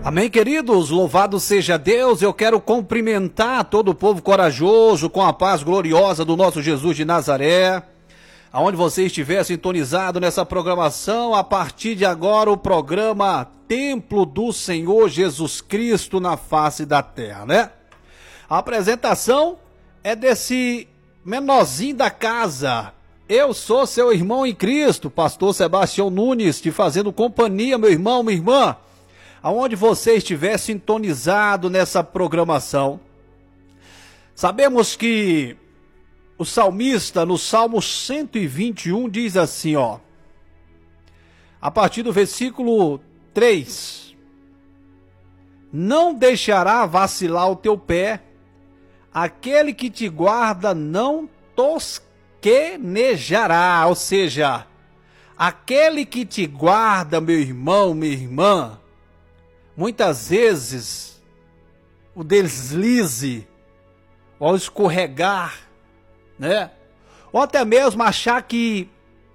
Amém, queridos? Louvado seja Deus. Eu quero cumprimentar todo o povo corajoso com a paz gloriosa do nosso Jesus de Nazaré. Aonde você estiver sintonizado nessa programação, a partir de agora o programa Templo do Senhor Jesus Cristo na face da terra, né? A apresentação é desse menorzinho da casa. Eu sou seu irmão em Cristo, pastor Sebastião Nunes, te fazendo companhia, meu irmão, minha irmã. Aonde você estiver sintonizado nessa programação. Sabemos que o salmista, no Salmo 121, diz assim, ó. A partir do versículo 3. Não deixará vacilar o teu pé, aquele que te guarda não tosquenejará. Ou seja, aquele que te guarda, meu irmão, minha irmã, muitas vezes, o deslize, ou escorregar, né? Ou até mesmo achar que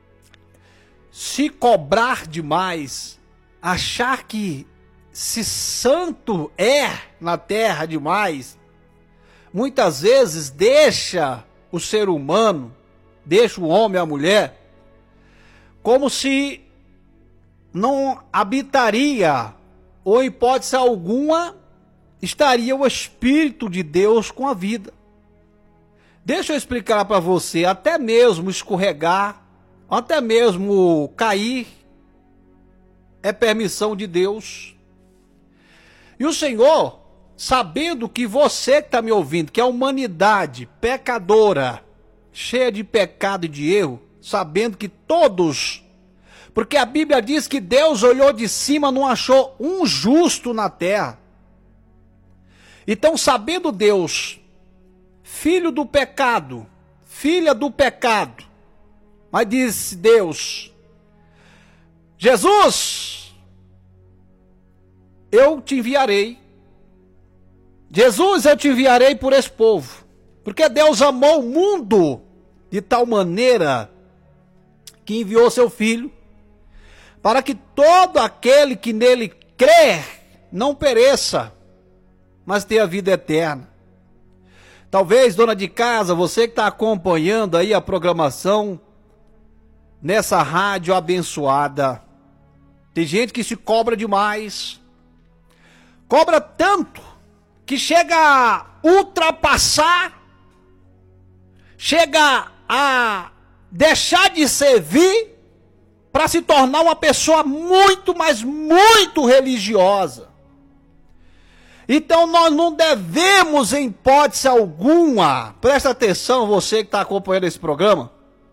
se cobrar demais, achar que se santo é na terra demais, muitas vezes deixa o ser humano, deixa o homem e a mulher, como se não habitaria, ou hipótese alguma, estaria o Espírito de Deus com a vida. Deixa eu explicar para você, até mesmo escorregar, até mesmo cair, é permissão de Deus. E o Senhor, sabendo que você que está me ouvindo, que é a humanidade pecadora, cheia de pecado e de erro, sabendo que todos... Porque a Bíblia diz que Deus olhou de cima, não achou um justo na terra. Então, sabendo Deus, filho do pecado, filha do pecado, mas disse Deus, Jesus, eu te enviarei. Jesus, eu te enviarei por esse povo. Porque Deus amou o mundo de tal maneira que enviou seu filho, para que todo aquele que nele crer não pereça, mas tenha vida eterna. Talvez, dona de casa, você que está acompanhando aí a programação nessa rádio abençoada, tem gente que se cobra demais, cobra tanto que chega a ultrapassar, chega a deixar de servir, para se tornar uma pessoa muito, mas muito religiosa. Então nós não devemos, em hipótese alguma, presta atenção você que está acompanhando esse programa,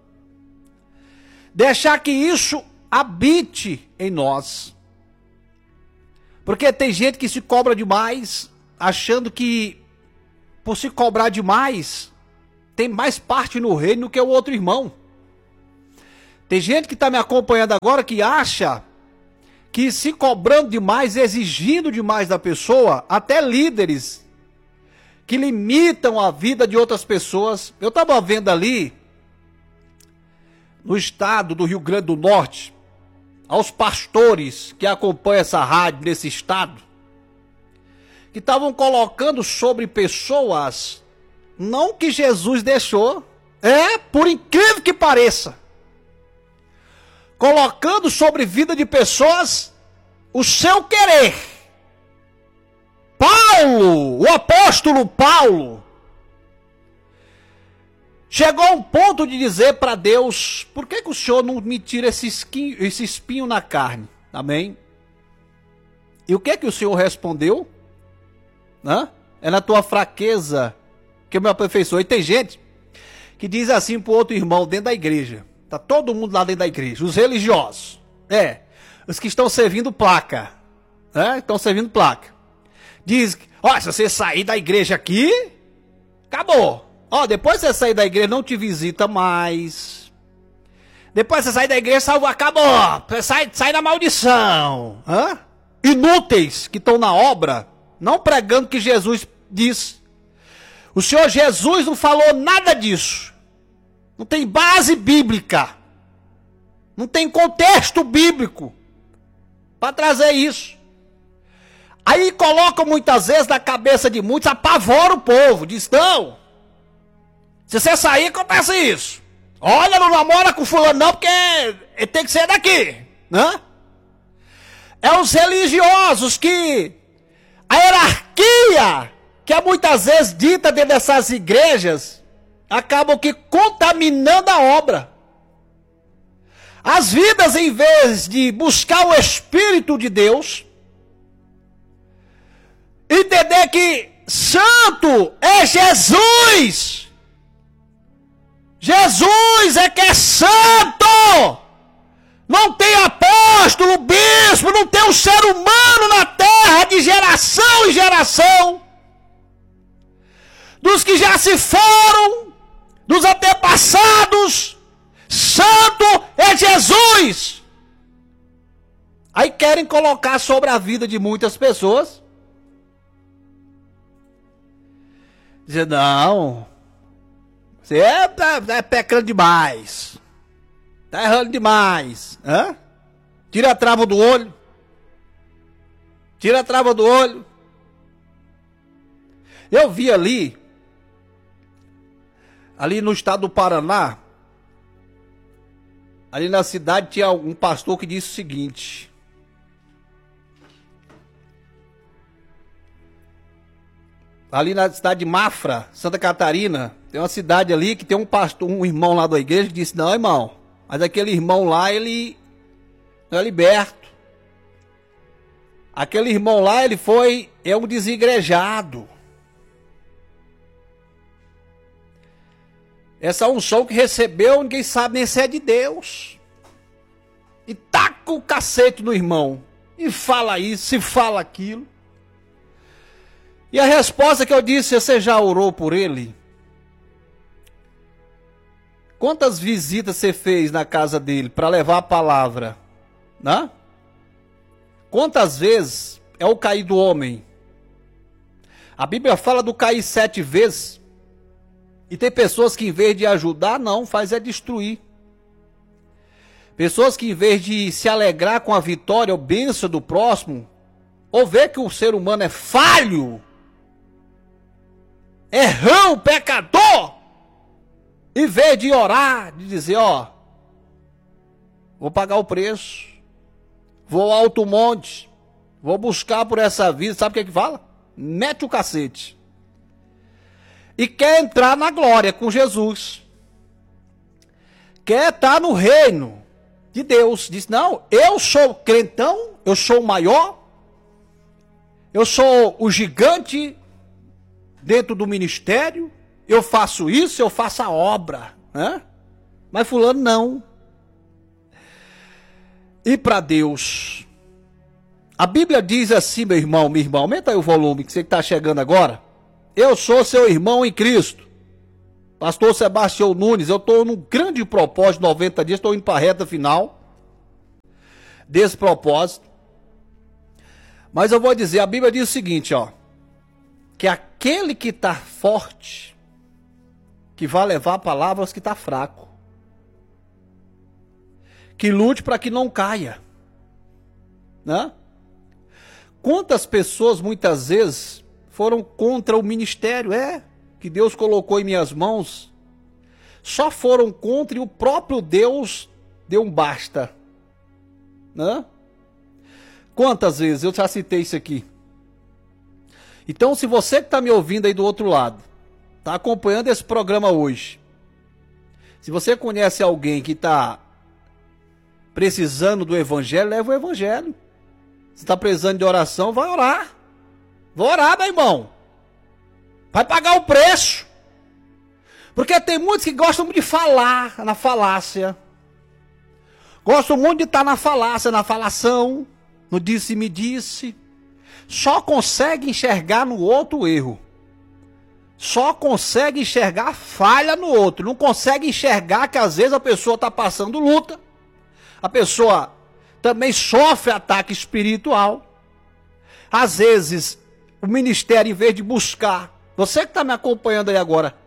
deixar que isso habite em nós. Porque tem gente que se cobra demais, achando que por se cobrar demais, tem mais parte no reino do que o outro irmão. Tem gente que está me acompanhando agora que acha que se cobrando demais, exigindo demais da pessoa, até líderes que limitam a vida de outras pessoas. Eu estava vendo ali, no estado do Rio Grande do Norte, aos pastores que acompanham essa rádio nesse estado, que estavam colocando sobre pessoas, não que Jesus deixou, por incrível que pareça, colocando sobre vida de pessoas o seu querer. Paulo, o apóstolo Paulo, chegou a um ponto de dizer para Deus, por que o Senhor não me tira esse espinho na carne? Amém? E o que o Senhor respondeu? É na tua fraqueza que eu me aperfeiçoei. E tem gente que diz assim para o outro irmão dentro da igreja. Tá todo mundo lá dentro da igreja, os religiosos, os que estão servindo placa, estão servindo placa. Diz, se você sair da igreja aqui, acabou. Depois você sair da igreja, não te visita mais. Depois você sair da igreja, acabou. Sai da maldição. Inúteis que estão na obra, não pregando o que Jesus disse. O Senhor Jesus não falou nada disso. Não tem base bíblica. Não tem contexto bíblico para trazer isso. Aí colocam muitas vezes na cabeça de muitos, apavora o povo. Diz, não, se você sair, acontece isso. Olha, não namora com fulano não, porque ele tem que ser daqui. Né? É os religiosos que a hierarquia, que é muitas vezes dita dentro dessas igrejas, acabam que contaminando a obra. As vidas, em vez de buscar o Espírito de Deus, entender que santo é Jesus. Jesus é que é santo. Não tem apóstolo, bispo, não tem um ser humano na terra de geração em geração. Dos que já se foram, dos antepassados, santo é Jesus. Aí querem colocar sobre a vida de muitas pessoas. Dizer, não, você é pecando demais. Tá errando demais. Hã? Tira a trava do olho. Tira a trava do olho. Eu vi ali no estado do Paraná, ali na cidade tinha um pastor que disse o seguinte: ali na cidade de Mafra, Santa Catarina, tem uma cidade ali que tem um pastor, um irmão lá da igreja que disse, não, irmão, mas aquele irmão lá, ele não é liberto. Aquele irmão lá, é um desigrejado. Essa unção que recebeu, ninguém sabe nem se é de Deus. E taca o cacete no irmão. E fala isso, e fala aquilo. E a resposta que eu disse, você já orou por ele? Quantas visitas você fez na casa dele para levar a palavra? Né? Quantas vezes é o cair do homem? A Bíblia fala do cair 7 vezes. E tem pessoas que em vez de ajudar, não, faz é destruir. Pessoas que em vez de se alegrar com a vitória ou bênção do próximo, ou ver que o ser humano é falho, errão, pecador, em vez de orar, de dizer, ó, vou pagar o preço, vou ao alto monte, vou buscar por essa vida, sabe o que é que fala? Mete o cacete. E quer entrar na glória com Jesus. Quer estar no reino de Deus. Diz, não, eu sou crentão, eu sou o maior, eu sou o gigante dentro do ministério, eu faço isso, eu faço a obra, né? Mas fulano não. E para Deus, a Bíblia diz assim, meu irmão, minha irmã, aumenta aí o volume que você está chegando agora. Eu sou seu irmão em Cristo, pastor Sebastião Nunes, eu estou num grande propósito, 90 dias, estou indo para a reta final desse propósito. Mas eu vou dizer, a Bíblia diz o seguinte, ó, que aquele que está forte, que vai levar palavras que está fraco. Que lute para que não caia. Né? Quantas pessoas muitas vezes foram contra o ministério, que Deus colocou em minhas mãos, só foram contra e o próprio Deus deu um basta. Né? Quantas vezes? Eu já citei isso aqui. Então, se você que está me ouvindo aí do outro lado, está acompanhando esse programa hoje, se você conhece alguém que está precisando do evangelho, leva o evangelho. Se está precisando de oração, vai orar. Vai orar, meu irmão. Vai pagar o preço. Porque tem muitos que gostam de falar na falácia. Gostam muito de estar na falácia, na falação, no disse-me disse. Só consegue enxergar no outro o erro. Só consegue enxergar falha no outro. Não consegue enxergar que às vezes a pessoa está passando luta. A pessoa também sofre ataque espiritual. Às vezes o ministério, em vez de buscar, você que está me acompanhando aí agora,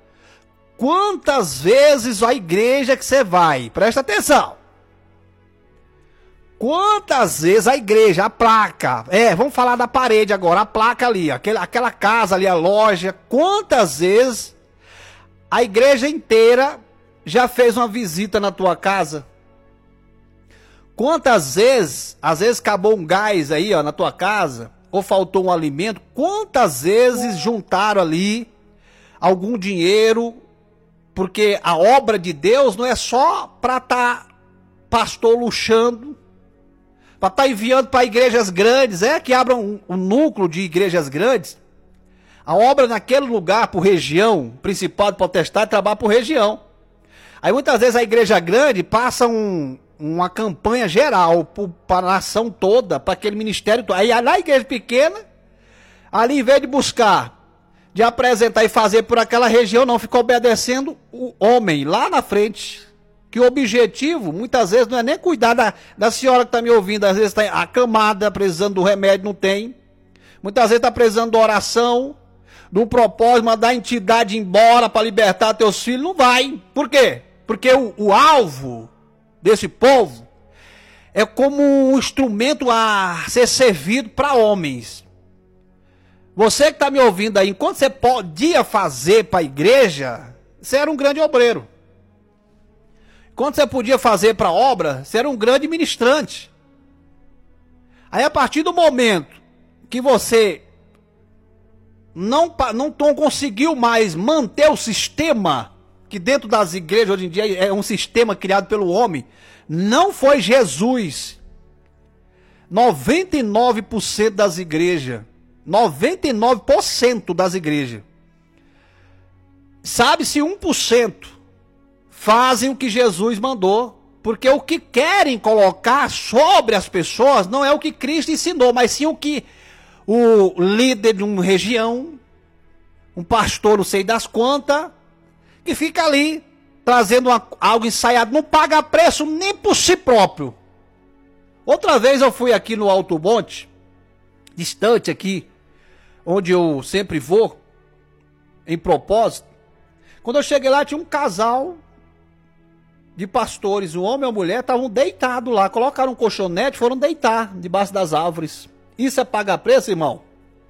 quantas vezes a igreja que você vai, presta atenção, quantas vezes a igreja, a placa, vamos falar da parede agora, a placa ali, aquela casa ali, a loja, quantas vezes a igreja inteira já fez uma visita na tua casa? Quantas vezes, às vezes acabou um gás aí, ó, na tua casa, ou faltou um alimento, quantas vezes juntaram ali algum dinheiro, porque a obra de Deus não é só para estar pastor luxando, para estar enviando para igrejas grandes, que abram um núcleo de igrejas grandes. A obra naquele lugar, por região, principal de potestade, trabalha por região. Aí muitas vezes a igreja grande passa uma campanha geral para a nação toda, para aquele ministério todo. Aí na igreja pequena, ali em vez de buscar, de apresentar e fazer por aquela região, não, ficou obedecendo o homem lá na frente. Que o objetivo, muitas vezes, não é nem cuidar da senhora que está me ouvindo, às vezes está acamada, precisando do remédio, não tem. Muitas vezes está precisando de oração, de um propósito, mandar a entidade embora para libertar teus filhos, não vai. Por quê? Porque o alvo desse povo é como um instrumento a ser servido para homens. Você que está me ouvindo aí, enquanto você podia fazer para a igreja, você era um grande obreiro. Enquanto você podia fazer para a obra, você era um grande ministrante. Aí a partir do momento que você não conseguiu mais manter o sistema, que dentro das igrejas hoje em dia é um sistema criado pelo homem, não foi Jesus. 99% das igrejas, 99% das igrejas, sabe-se 1%, fazem o que Jesus mandou, porque o que querem colocar sobre as pessoas não é o que Cristo ensinou, mas sim o que o líder de uma região, um pastor não sei das quantas, que fica ali trazendo algo ensaiado, não paga preço nem por si próprio. Outra vez eu fui aqui no Alto Monte, distante aqui, onde eu sempre vou, em propósito. Quando eu cheguei lá tinha um casal de pastores, um homem e uma mulher, estavam deitados lá, colocaram um colchonete, foram deitar debaixo das árvores. Isso é pagar preço, irmão?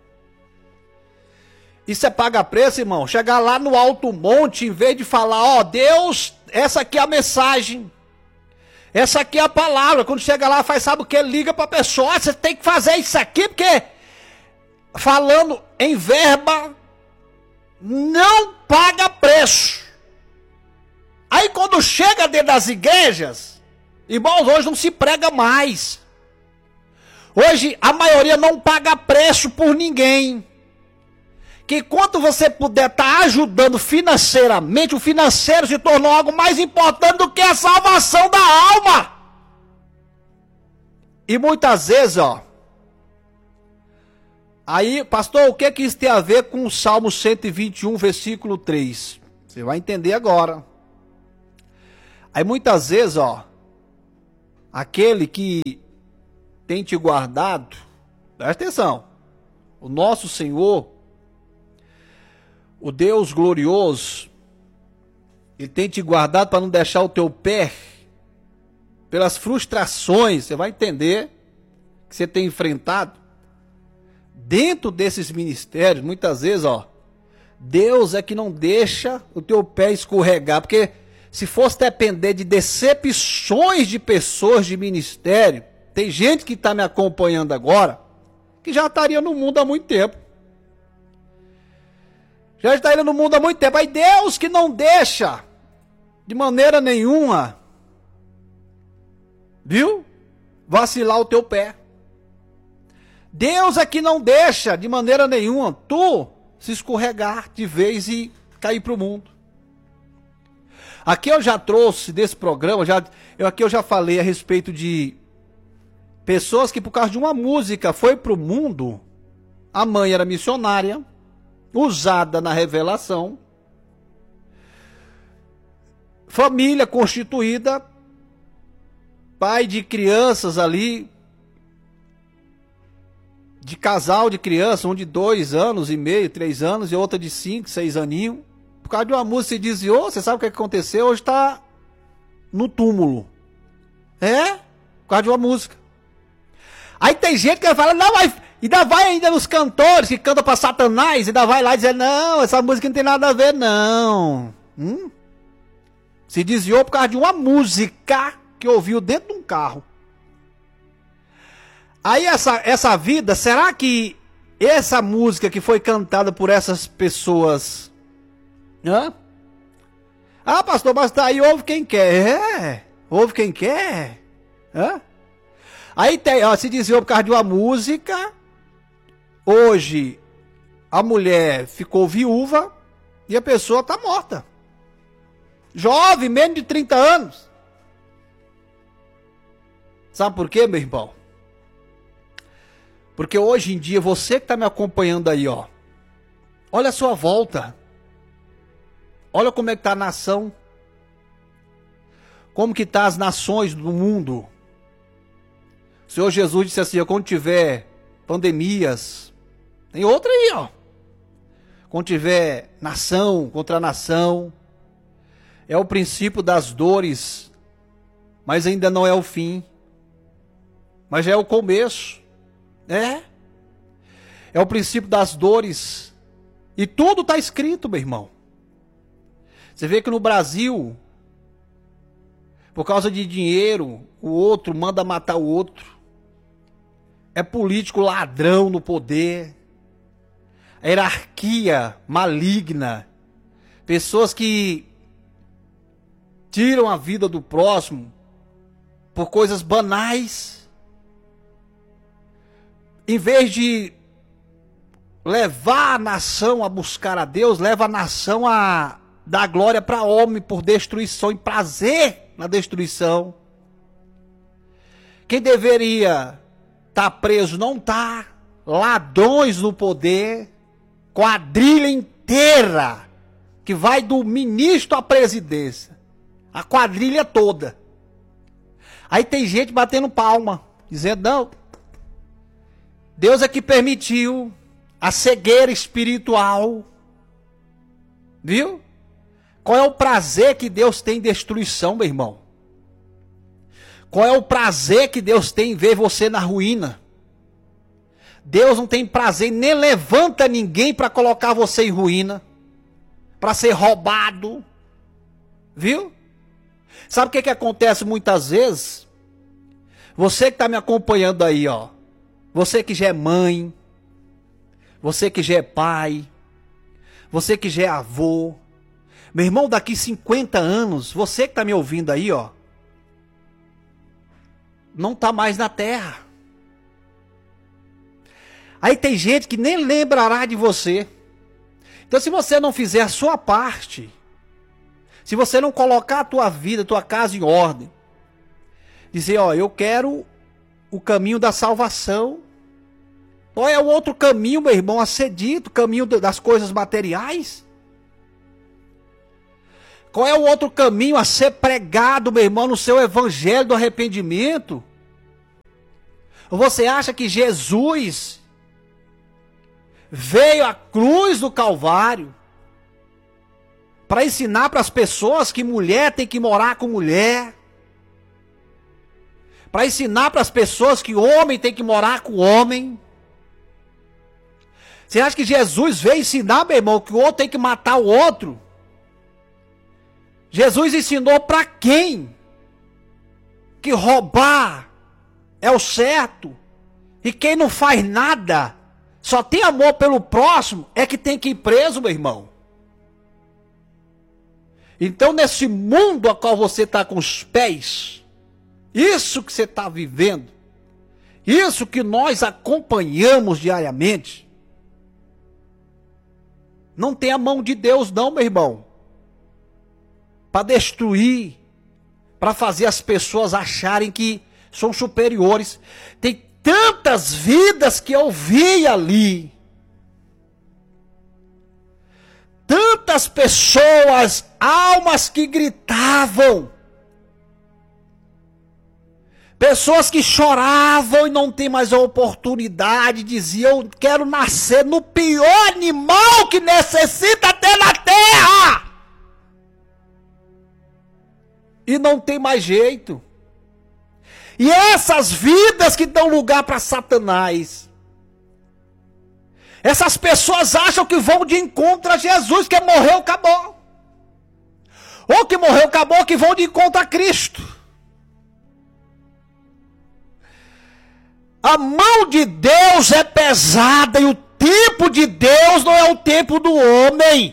Isso é pagar preço, irmão? Chegar lá no alto monte, em vez de falar, Deus, essa aqui é a mensagem, essa aqui é a palavra. Quando chega lá, sabe o que? Liga para a pessoa, você tem que fazer isso aqui, porque falando em verba, não paga preço. Aí quando chega dentro das igrejas, irmãos, hoje não se prega mais. Hoje a maioria não paga preço por ninguém. Que enquanto você puder estar ajudando financeiramente, o financeiro se tornou algo mais importante do que a salvação da alma. E muitas vezes, aí, pastor, o que isso tem a ver com o Salmo 121, versículo 3? Você vai entender agora. Aí muitas vezes, aquele que tem te guardado, presta atenção, o nosso Senhor, o Deus glorioso, Ele tem te guardado para não deixar o teu pé, pelas frustrações, você vai entender, que você tem enfrentado, dentro desses ministérios, muitas vezes, Deus é que não deixa o teu pé escorregar, porque se fosse depender de decepções de pessoas de ministério, tem gente que está me acompanhando agora, que já estaria no mundo há muito tempo. Já estaria no mundo há muito tempo. Aí Deus que não deixa, de maneira nenhuma, viu? Vacilar o teu pé. Deus é que não deixa, de maneira nenhuma, tu se escorregar de vez e cair para o mundo. Aqui eu já trouxe desse programa, aqui eu já falei a respeito de pessoas que por causa de uma música foi para o mundo. A mãe era missionária, usada na revelação, família constituída, pai de crianças ali, de casal de criança, um de 2 anos e meio, 3 anos, e outra de 5, 6 aninhos. Por causa de uma música se desviou, você sabe o que aconteceu? Hoje está no túmulo. Por causa de uma música. Aí tem gente que fala, não, mas ainda vai ainda nos cantores que cantam pra Satanás, ainda vai lá dizer, não, essa música não tem nada a ver, não. Se desviou por causa de uma música que ouviu dentro de um carro. Aí essa vida, será que essa música que foi cantada por essas pessoas... Ah, pastor, mas tá aí, ouve quem quer. Ouve quem quer. Aí tem, se desviou por causa de uma música. Hoje, a mulher ficou viúva e a pessoa tá morta. Jovem, menos de 30 anos. Sabe por quê, meu irmão? Porque hoje em dia, você que está me acompanhando aí, ó. Olha a sua volta. Olha como é que está a nação. Como que tá as nações do mundo. O Senhor Jesus disse assim, ó, quando tiver pandemias, tem outra aí, ó. Quando tiver nação contra nação, é o princípio das dores, mas ainda não é o fim. Mas já é o começo. É o princípio das dores. E tudo está escrito, meu irmão. Você vê que no Brasil, por causa de dinheiro, o outro manda matar o outro. É político ladrão no poder. A hierarquia maligna. Pessoas que tiram a vida do próximo por coisas banais. Em vez de levar a nação a buscar a Deus, leva a nação a dar glória para homem por destruição e prazer na destruição. Quem deveria estar preso não está. Ladrões no poder, quadrilha inteira, que vai do ministro à presidência. A quadrilha toda. Aí tem gente batendo palma, dizendo, não, Deus é que permitiu a cegueira espiritual. Viu? Qual é o prazer que Deus tem em destruição, meu irmão? Qual é o prazer que Deus tem em ver você na ruína? Deus não tem prazer, nem levanta ninguém para colocar você em ruína, para ser roubado. Viu? Sabe o que acontece muitas vezes? Você que está me acompanhando aí, ó. Você que já é mãe, você que já é pai, você que já é avô. Meu irmão, daqui 50 anos, você que está me ouvindo aí, ó, não está mais na terra. Aí tem gente que nem lembrará de você. Então se você não fizer a sua parte, se você não colocar a tua vida, a tua casa em ordem, dizer, ó, eu quero o caminho da salvação. Qual é o outro caminho, meu irmão, a ser dito? O caminho das coisas materiais? Qual é o outro caminho a ser pregado, meu irmão, no seu evangelho do arrependimento? Ou você acha que Jesus veio à cruz do Calvário para ensinar para as pessoas que mulher tem que morar com mulher? Para ensinar para as pessoas que homem tem que morar com homem? Você acha que Jesus veio ensinar, meu irmão, que o outro tem que matar o outro? Jesus ensinou para quem? Que roubar é o certo. E quem não faz nada, só tem amor pelo próximo, é que tem que ir preso, meu irmão. Então nesse mundo a qual você está com os pés, isso que você está vivendo, isso que nós acompanhamos diariamente, não tem a mão de Deus não, meu irmão. Para destruir, para fazer as pessoas acharem que são superiores. Tem tantas vidas que eu vi ali. Tantas pessoas, almas que gritavam. Pessoas que choravam e não tem mais a oportunidade, diziam, eu quero nascer no pior animal que necessita ter na terra. E não tem mais jeito. E essas vidas que dão lugar para Satanás. Essas pessoas acham que vão de encontro a Jesus, que morreu, acabou. Ou que morreu, acabou, que vão de encontro a Cristo. A mão de Deus é pesada e o tempo de Deus não é o tempo do homem.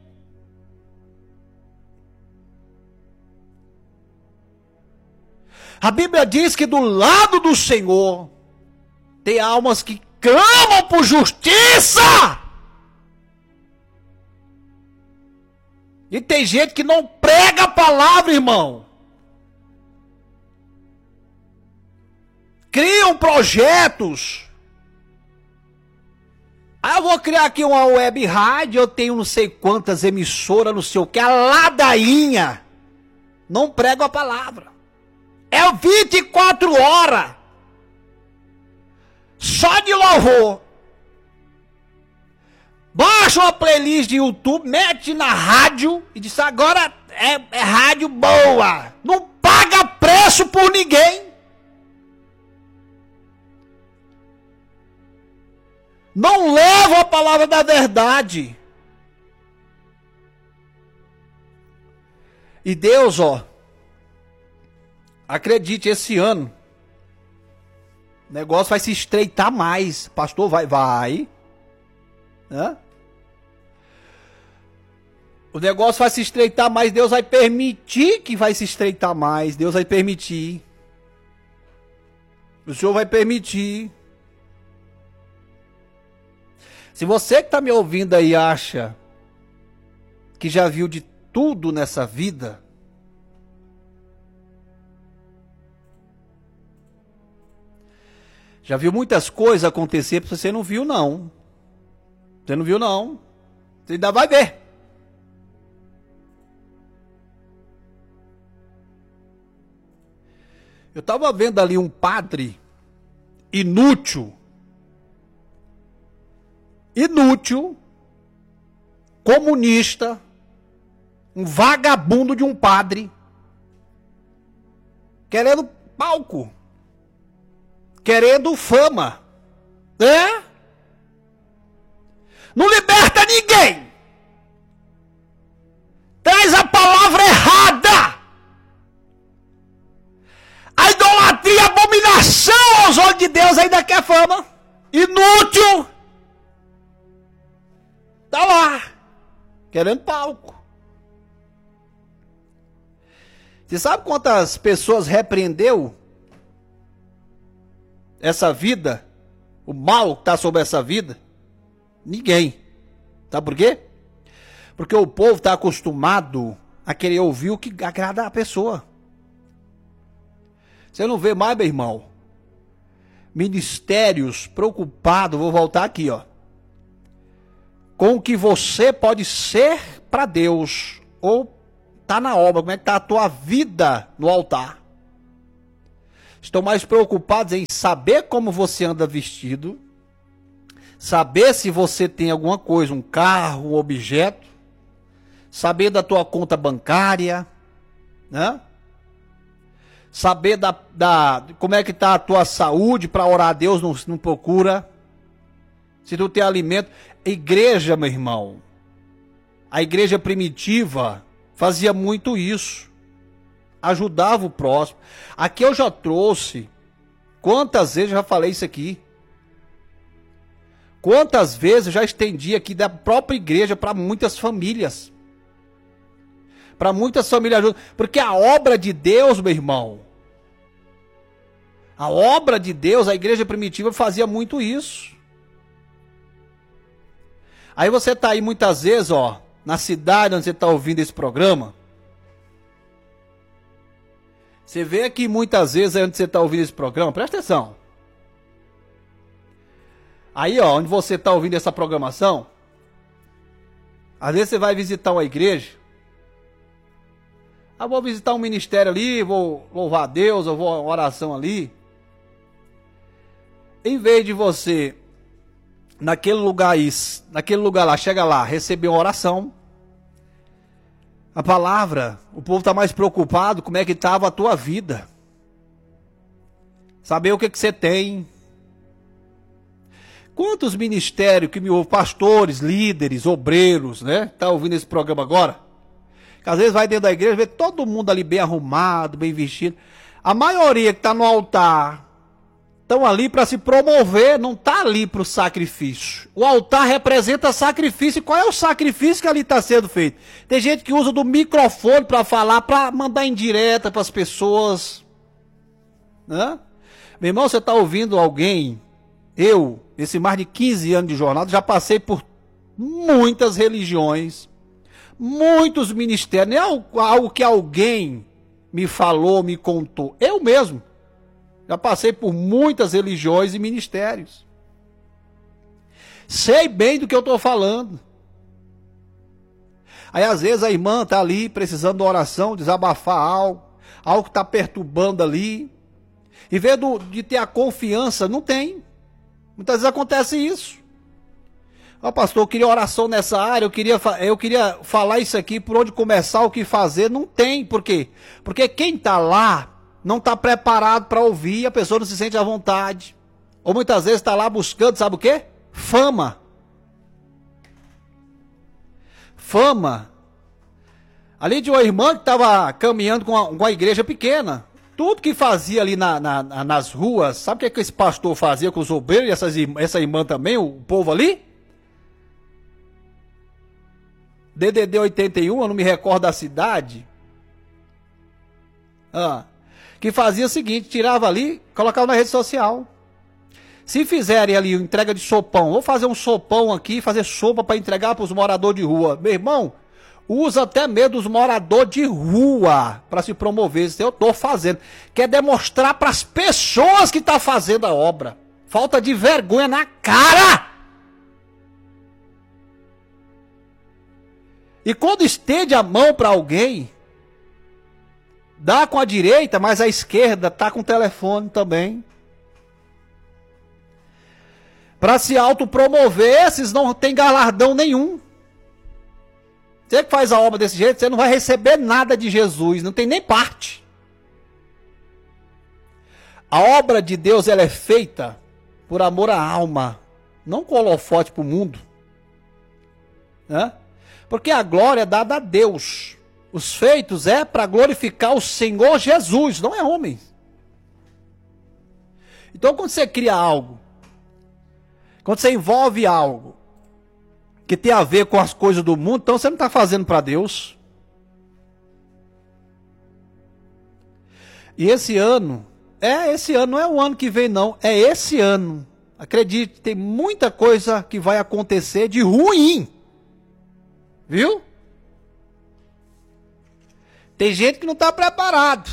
A Bíblia diz que do lado do Senhor tem almas que clamam por justiça. E tem gente que não prega a palavra, irmão. Criam projetos. Ah, eu vou criar aqui uma web rádio, eu tenho não sei quantas emissoras, não sei o que, a ladainha. Não prego a palavra. É 24 horas. Só de louvor. Baixa uma playlist de YouTube, mete na rádio e diz, agora é rádio boa. Não paga preço por ninguém. Não leva a palavra da verdade. E Deus, acredite, esse ano o negócio vai se estreitar mais. Pastor, vai. Hã? O negócio vai se estreitar mais. Deus vai permitir que vai se estreitar mais. Deus vai permitir. O Senhor vai permitir. Se você que está me ouvindo aí acha que já viu de tudo nessa vida, já viu muitas coisas acontecer, você não viu não. Você não viu não. Você ainda vai ver. Eu estava vendo ali um padre inútil, comunista, um vagabundo de um padre, querendo palco, querendo fama, né? Não liberta ninguém, traz a palavra errada, a idolatria, a abominação aos olhos de Deus, ainda quer fama, inútil. Tá lá, querendo palco. Você sabe quantas pessoas repreendeu essa vida? O mal que está sobre essa vida? Ninguém. Sabe por quê? Porque o povo está acostumado a querer ouvir o que agrada a pessoa. Você não vê mais, meu irmão, ministérios preocupados, vou voltar aqui, com o que você pode ser para Deus, ou tá na obra, como é que tá a tua vida no altar. Estão mais preocupados em saber como você anda vestido, saber se você tem alguma coisa, um carro, um objeto, saber da tua conta bancária, né? Saber como é que tá a tua saúde, para orar a Deus não procura. Se tu tem alimento. Igreja, meu irmão, a igreja primitiva fazia muito isso, ajudava o próximo. Aqui eu já trouxe, quantas vezes eu já falei isso aqui, quantas vezes eu já estendi aqui da própria igreja para muitas famílias, porque a obra de Deus, meu irmão, a obra de Deus, a igreja primitiva fazia muito isso. Aí você tá aí muitas vezes, na cidade onde você tá ouvindo esse programa. Você vê aqui muitas vezes aí onde você tá ouvindo esse programa, presta atenção. Aí, onde você tá ouvindo essa programação, às vezes você vai visitar uma igreja. Ah, vou visitar um ministério ali, vou louvar a Deus, eu vou a uma oração ali. Em vez de você naquele lugar lá, chega lá, receber uma oração, a palavra, o povo está mais preocupado como é que estava a tua vida. saber o que você tem. Quantos ministérios que me ouvem, pastores, líderes, obreiros, né? Tá ouvindo esse programa agora? Que às vezes vai dentro da igreja, vê todo mundo ali bem arrumado, bem vestido. A maioria que está no altar, estão ali para se promover, não está ali para o sacrifício. O altar representa sacrifício. E qual é o sacrifício que ali está sendo feito? Tem gente que usa do microfone para falar, para mandar indireta para as pessoas. Né? Meu irmão, você está ouvindo alguém? Esse mais de 15 anos de jornada, já passei por muitas religiões, muitos ministérios. Não é algo que alguém me falou, me contou. Eu mesmo já passei por muitas religiões e ministérios. Sei bem do que eu estou falando. Aí às vezes a irmã está ali precisando de oração, desabafar algo que está perturbando ali. Em vez de ter a confiança, não tem. Muitas vezes acontece isso. Ó, pastor, eu queria oração nessa área, eu queria falar isso aqui, por onde começar, o que fazer. Não tem. Por quê? Porque quem está lá não está preparado para ouvir e a pessoa não se sente à vontade. Ou muitas vezes está lá buscando, sabe o quê? Fama. Fama. Ali de uma irmã que estava caminhando com uma igreja pequena. Tudo que fazia ali nas ruas, sabe o que esse pastor fazia com os obreiros e essa irmã também, o povo ali? DDD 81, eu não me recordo da cidade. Que fazia o seguinte, tirava ali, colocava na rede social. Se fizerem ali entrega de sopão, vou fazer um sopão aqui, fazer sopa para entregar para os moradores de rua. Meu irmão, usa até mesmo dos moradores de rua para se promover. Isso eu estou fazendo. Quer demonstrar para as pessoas que estão fazendo a obra. Falta de vergonha na cara. E quando estende a mão para alguém, dá com a direita, mas a esquerda está com o telefone também. Para se autopromover, esses não tem galardão nenhum. Você que faz a obra desse jeito, você não vai receber nada de Jesus, não tem nem parte. A obra de Deus, ela é feita por amor à alma, não com holofote para o mundo. Né? Porque a glória é dada a Deus. Os feitos é para glorificar o Senhor Jesus, não é homem. Então quando você cria algo, quando você envolve algo que tem a ver com as coisas do mundo, então você não está fazendo para Deus. E esse ano não é o ano que vem não, é esse ano. Acredite, tem muita coisa que vai acontecer de ruim. Viu? Tem gente que não está preparado.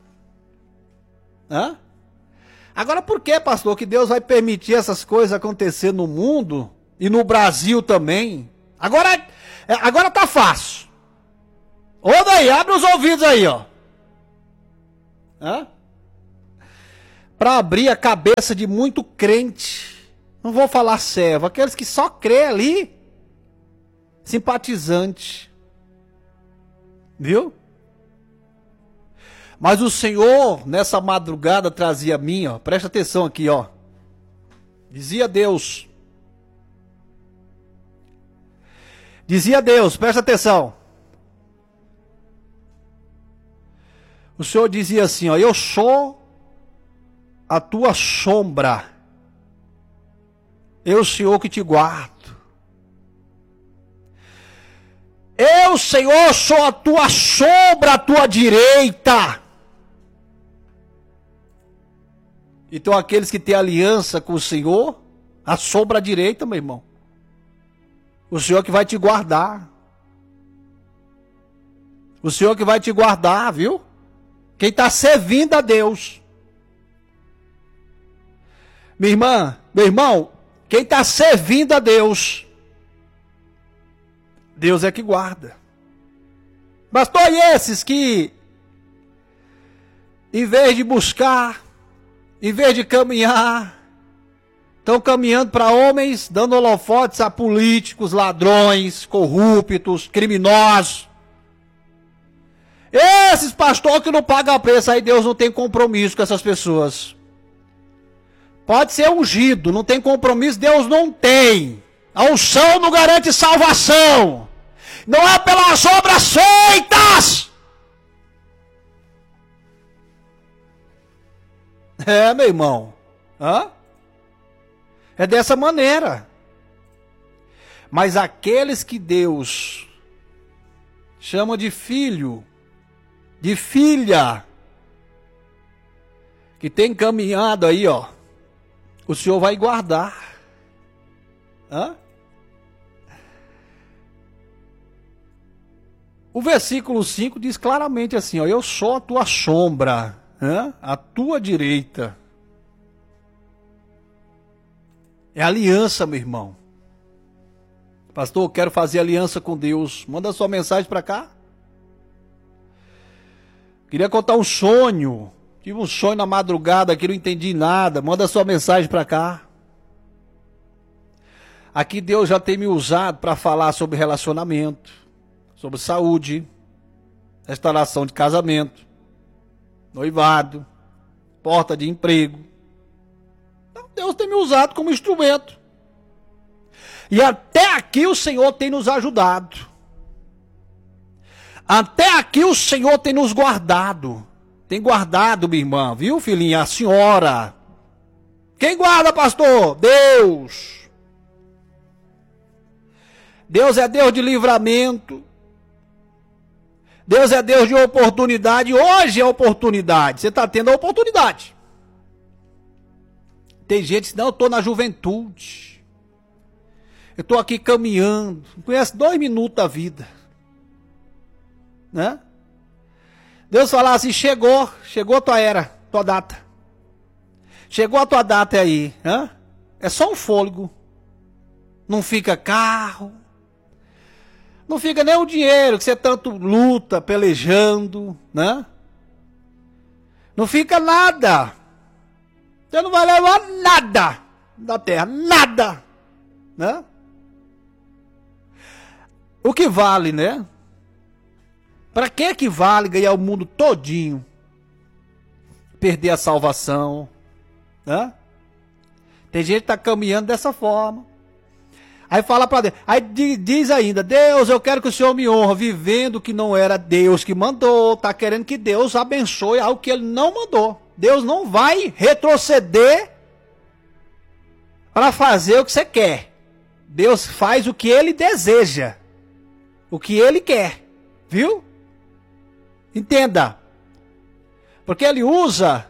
Hã? Agora por que, pastor, que Deus vai permitir essas coisas acontecer no mundo e no Brasil também? Agora tá fácil. Ô daí, abre os ouvidos aí, ó. Para abrir a cabeça de muito crente. Não vou falar servo, aqueles que só crê ali. Simpatizante. Viu? Mas o Senhor, nessa madrugada, trazia a mim, ó. Presta atenção aqui, ó. Dizia Deus. Presta atenção. O Senhor dizia assim, ó. Eu sou a tua sombra. Eu, Senhor, que te guardo. Eu, Senhor, sou a tua sombra, a tua direita. Então aqueles que têm aliança com o Senhor, a sombra à direita, meu irmão. O Senhor que vai te guardar. O Senhor que vai te guardar, viu? Quem está servindo a Deus. Minha irmã, meu irmão, quem está servindo a Deus, Deus é que guarda. Pastor, e esses que, em vez de buscar, em vez de caminhar, estão caminhando para homens, dando holofotes a políticos, ladrões, corruptos, criminosos. Esses pastores que não pagam preço, aí Deus não tem compromisso com essas pessoas. Pode ser ungido, não tem compromisso, Deus não tem. A unção não garante salvação. Não é pelas obras feitas. É, meu irmão. Hã? É dessa maneira. Mas aqueles que Deus chama de filho, de filha, que tem caminhado aí, ó, o Senhor vai guardar. Hã? O versículo 5 diz claramente assim, ó, eu sou a tua sombra, a tua direita. É aliança, meu irmão. Pastor, eu quero fazer aliança com Deus. Manda sua mensagem para cá. Queria contar um sonho. Tive um sonho na madrugada que não entendi nada. Manda sua mensagem para cá. Aqui Deus já tem me usado para falar sobre relacionamento, sobre saúde, restauração de casamento, noivado, porta de emprego. Então, Deus tem me usado como instrumento. E até aqui o Senhor tem nos ajudado. Até aqui o Senhor tem nos guardado. Tem guardado, minha irmã, viu, filhinha? A senhora. Quem guarda, pastor? Deus. Deus é Deus de livramento. Deus é Deus de oportunidade. Hoje é oportunidade. Você está tendo a oportunidade. Tem gente que diz, não, eu estou na juventude. Eu estou aqui caminhando. Não conhece 2 minutos da vida. Né? Deus fala assim, chegou a tua era, tua data. Chegou a tua data aí. É só um fôlego. Não fica carro. Não fica nem o dinheiro que você tanto luta, pelejando, né? Não fica nada. Você não vai levar nada da terra, nada, né? O que vale, né? Para que vale ganhar o mundo todinho? Perder a salvação, né? Tem gente que está caminhando dessa forma. Aí fala para Deus, aí diz ainda, Deus, eu quero que o Senhor me honre, vivendo que não era Deus que mandou, está querendo que Deus abençoe algo que Ele não mandou. Deus não vai retroceder para fazer o que você quer. Deus faz o que Ele deseja, o que Ele quer, viu? Entenda, porque Ele usa,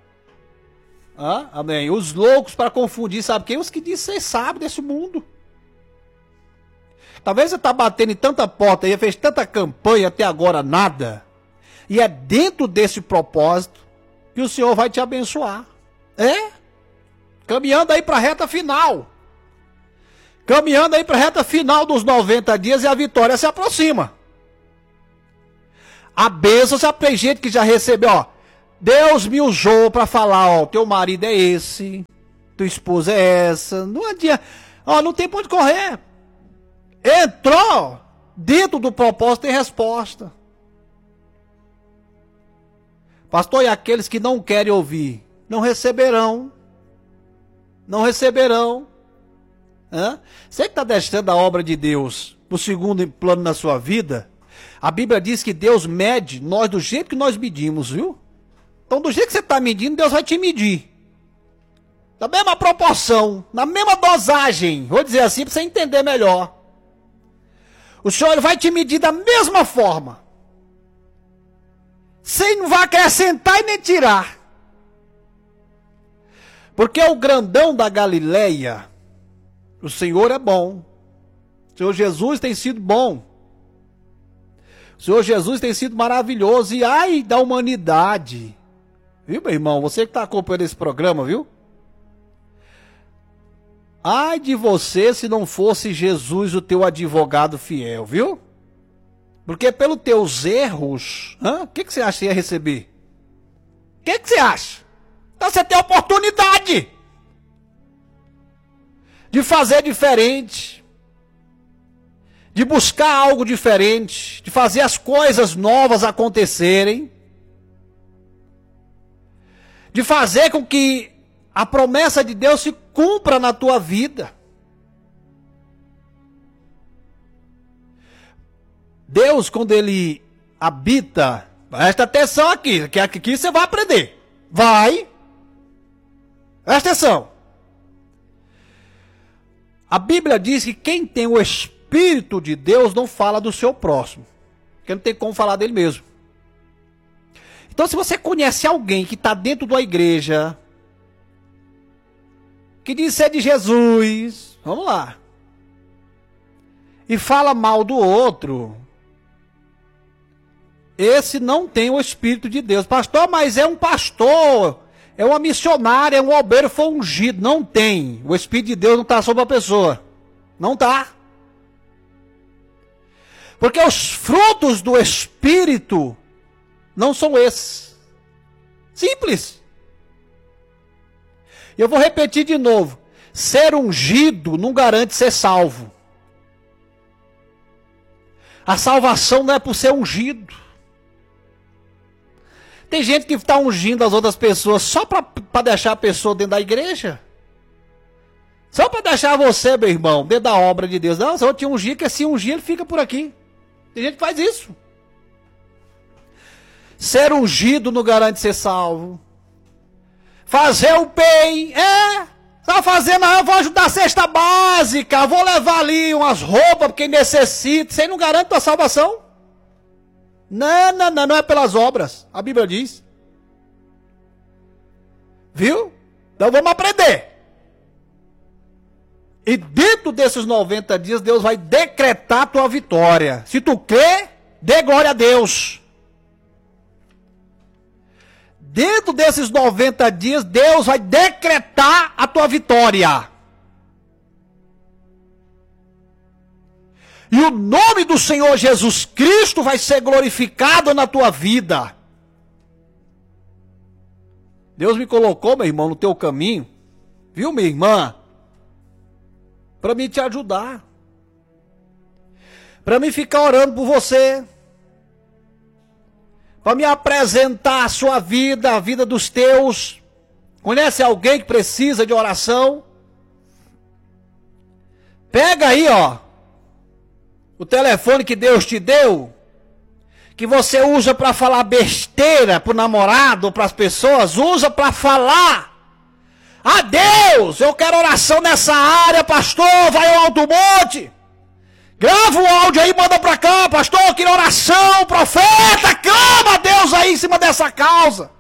amém, os loucos para confundir, sabe quem? Os que dizem ser sábio desse mundo. Talvez você está batendo em tanta porta e fez tanta campanha até agora nada. E é dentro desse propósito que o Senhor vai te abençoar. Caminhando aí para a reta final. Caminhando aí para a reta final dos 90 dias e a vitória se aproxima. A bênção, já tem gente que já recebeu, ó. Deus me usou para falar, ó, teu marido é esse, tua esposa é essa. Não adianta, ó, não tem pra onde correr. Entrou dentro do propósito tem resposta. Pastor, e aqueles que não querem ouvir, não receberão. Não receberão. Você que está deixando a obra de Deus no segundo plano na sua vida, a Bíblia diz que Deus mede nós do jeito que nós medimos, viu? Então, do jeito que você está medindo, Deus vai te medir. Da mesma proporção, na mesma dosagem. Vou dizer assim para você entender melhor. O Senhor vai te medir da mesma forma. Sem não vai acrescentar e nem tirar. Porque o grandão da Galileia, o Senhor é bom. O Senhor Jesus tem sido bom. O Senhor Jesus tem sido maravilhoso. E ai da humanidade. Viu, meu irmão? Você que está acompanhando esse programa, viu? Ai de você se não fosse Jesus o teu advogado fiel, viu? Porque pelos teus erros, o que você acha que ia receber? O que você acha? Então você tem a oportunidade de fazer diferente, de buscar algo diferente, de fazer as coisas novas acontecerem, de fazer com que a promessa de Deus se cumpra na tua vida. Deus, quando Ele habita, presta atenção aqui, que aqui você vai aprender. Vai. Presta atenção. A Bíblia diz que quem tem o Espírito de Deus não fala do seu próximo. Porque não tem como falar dele mesmo. Então, se você conhece alguém que está dentro de uma igreja, que diz ser de Jesus, vamos lá, e fala mal do outro, esse não tem o Espírito de Deus. Pastor, mas é um pastor, é uma missionária, é um obreiro, foi ungido. Não tem. O Espírito de Deus não está sobre a pessoa. Não está. Porque os frutos do Espírito não são esses. Simples. E eu vou repetir de novo. Ser ungido não garante ser salvo. A salvação não é por ser ungido. Tem gente que está ungindo as outras pessoas só para deixar a pessoa dentro da igreja. Só para deixar você, meu irmão, dentro da obra de Deus. Não, se eu te ungir, que se ungir, ele fica por aqui. Tem gente que faz isso. Ser ungido não garante ser salvo. Fazer o bem, tá fazendo, eu vou ajudar a cesta básica, vou levar ali umas roupas para quem necessita. Isso aí não garante a salvação. Não é pelas obras, a Bíblia diz. Viu? Então vamos aprender. E dentro desses 90 dias, Deus vai decretar a tua vitória. Se tu crê, dê glória a Deus. Dentro desses 90 dias, Deus vai decretar a tua vitória. E o nome do Senhor Jesus Cristo vai ser glorificado na tua vida. Deus me colocou, meu irmão, no teu caminho, viu, minha irmã? Para me te ajudar. Para me ficar orando por você. Para me apresentar a sua vida, a vida dos teus. Conhece alguém que precisa de oração? Pega aí, ó, o telefone que Deus te deu, que você usa para falar besteira pro namorado ou para as pessoas, usa para falar. Ah, Deus, eu quero oração nessa área, pastor, vai ao Alto Monte. Grava o áudio aí, manda para cá, pastor, eu quero oração, profeta, clama a Deus aí em cima dessa causa.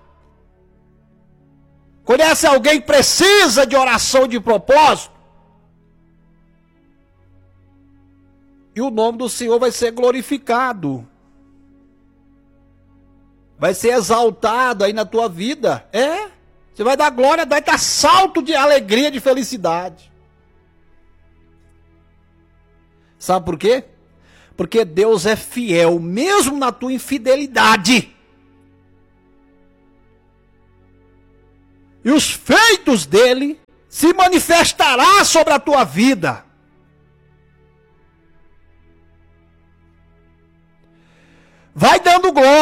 Conhece alguém que precisa de oração de propósito? E o nome do Senhor vai ser glorificado. Vai ser exaltado aí na tua vida. Você vai dar glória, vai dar salto de alegria, de felicidade. Sabe por quê? Porque Deus é fiel, mesmo na tua infidelidade. E os feitos dele se manifestará sobre a tua vida. Vai dando glória.